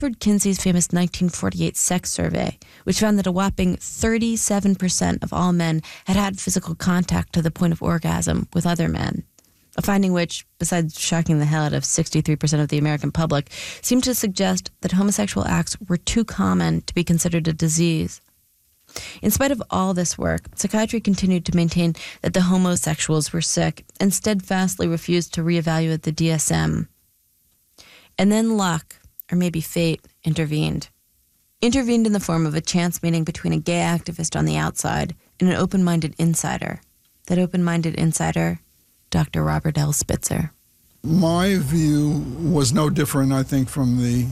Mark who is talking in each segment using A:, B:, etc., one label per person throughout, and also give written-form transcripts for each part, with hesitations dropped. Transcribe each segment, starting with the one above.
A: Edward Kinsey's famous 1948 sex survey, which found that a whopping 37% of all men had had physical contact to the point of orgasm with other men. A finding which, besides shocking the hell out of 63% of the American public, seemed to suggest that homosexual acts were too common to be considered a disease. In spite of all this work, psychiatry continued to maintain that the homosexuals were sick and steadfastly refused to reevaluate the DSM. And then luck, or maybe fate, intervened. Intervened in the form of a chance meeting between a gay activist on the outside and an open-minded insider. That open-minded insider, Dr. Robert L. Spitzer.
B: My view was no different, I think, from the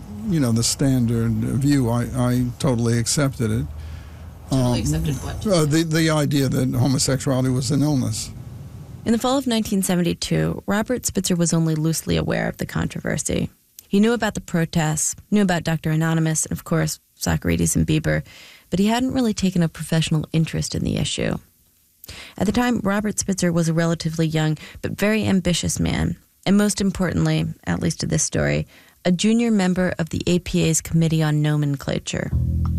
B: standard view. I totally accepted it.
A: Totally accepted what?
B: The idea that homosexuality was an illness.
A: In the fall of 1972, Robert Spitzer was only loosely aware of the controversy. He knew about the protests, knew about Dr. Anonymous, and of course, Socrates and Bieber, but he hadn't really taken a professional interest in the issue. At the time, Robert Spitzer was a relatively young but very ambitious man, and most importantly, at least to this story, a junior member of the APA's Committee on Nomenclature.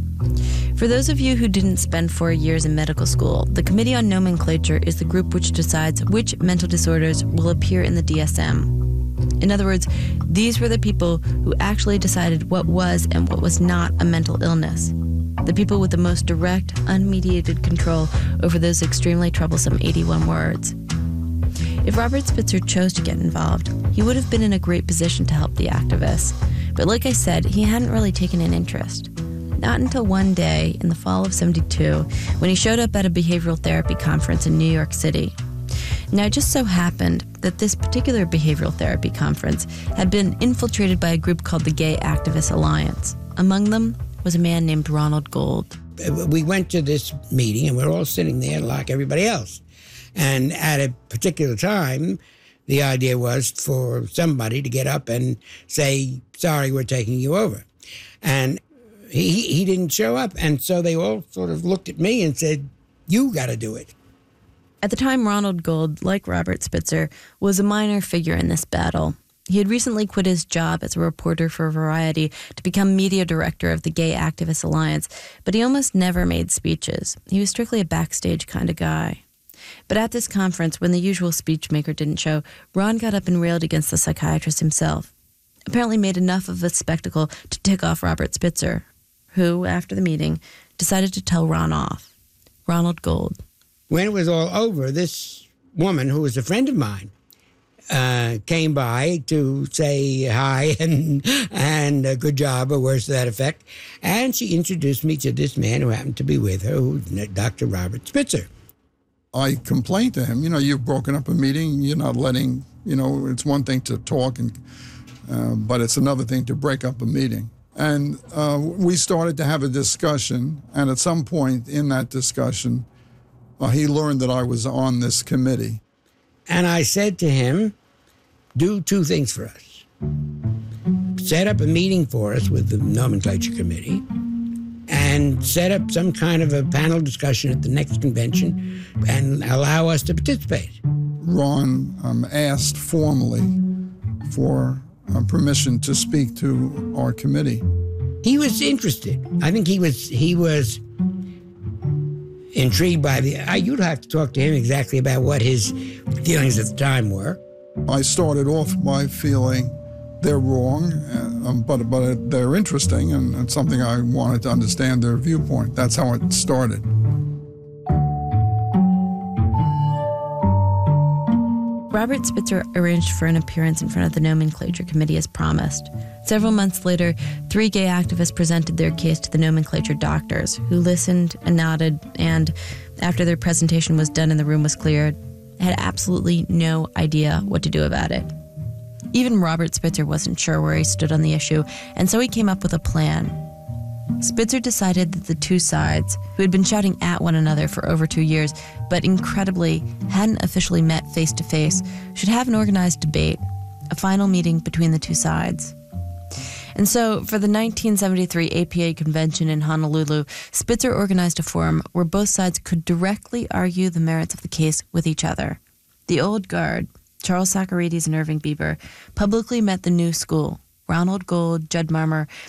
A: For those of you who didn't spend 4 years in medical school, the Committee on Nomenclature is the group which decides which mental disorders will appear in the DSM. In other words, these were the people who actually decided what was and what was not a mental illness. The people with the most direct, unmediated control over those extremely troublesome 81 words. If Robert Spitzer chose to get involved, he would have been in a great position to help the activists. But like I said, he hadn't really taken an interest. Not until one day in the fall of '72, when he showed up at a behavioral therapy conference in New York City. Now, it just so happened that this particular behavioral therapy conference had been infiltrated by a group called the Gay Activist Alliance. Among them was a man named Ronald Gold.
C: We went to this meeting, and we're all sitting there like everybody else. And at a particular time, the idea was for somebody to get up and say, sorry, we're taking you over. And he didn't show up, and so they all sort of looked at me and said, you got to do it.
A: At the time, Ronald Gold, like Robert Spitzer, was a minor figure in this battle. He had recently quit his job as a reporter for Variety to become media director of the Gay Activist Alliance, but he almost never made speeches. He was strictly a backstage kind of guy. But at this conference, when the usual speechmaker didn't show, Ron got up and railed against the psychiatrist himself. Apparently made enough of a spectacle to tick off Robert Spitzer, who, after the meeting, decided to tell Ron off. Ronald Gold.
C: When it was all over, this woman, who was a friend of mine, came by to say hi and a good job or words to that effect. And she introduced me to this man who happened to be with her, who's Dr. Robert Spitzer.
B: I complained to him, you've broken up a meeting, you're not letting, it's one thing to talk, but it's another thing to break up a meeting. And we started to have a discussion, and at some point in that discussion, he learned that I was on this committee.
C: And I said to him, do two things for us. Set up a meeting for us with the nomenclature committee and set up some kind of a panel discussion at the next convention and allow us to participate.
B: Ron asked formally for permission to speak to our committee.
C: He was interested. I think he was intrigued by you'd have to talk to him exactly about what his feelings at the time were.
B: I started off by feeling they're wrong, but they're interesting, and it's something I wanted to understand their viewpoint. That's how it started.
A: Robert Spitzer arranged for an appearance in front of the nomenclature committee as promised. Several months later, 3 gay activists presented their case to the nomenclature doctors, who listened and nodded and, after their presentation was done and the room was cleared, had absolutely no idea what to do about it. Even Robert Spitzer wasn't sure where he stood on the issue, and so he came up with a plan. Spitzer decided that the two sides, who had been shouting at one another for over 2 years, but incredibly hadn't officially met face-to-face, should have an organized debate, a final meeting between the two sides. And so, for the 1973 APA convention in Honolulu, Spitzer organized a forum where both sides could directly argue the merits of the case with each other. The old guard, Charles Socrates and Irving Bieber, publicly met the new school, Ronald Gold, Judd Marmer,